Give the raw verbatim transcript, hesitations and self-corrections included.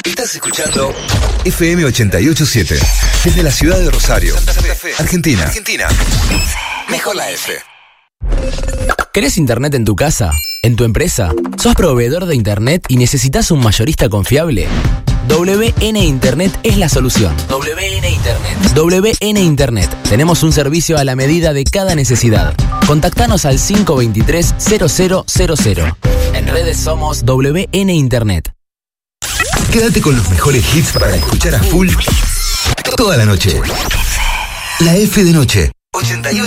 Estás escuchando F M ochenta y ocho punto siete desde la ciudad de Rosario, Santa Fe, Argentina. Argentina. Mejor la F. ¿Querés internet en tu casa? ¿En tu empresa? ¿Sos proveedor de internet y necesitas un mayorista confiable? W N Internet es la solución. W N Internet. W N Internet. Tenemos un servicio a la medida de cada necesidad. Contactanos al cinco dos tres, cero cero cero cero. En redes somos W N Internet. Quédate con los mejores hits para escuchar a full toda la noche. La F de noche. ochenta y ocho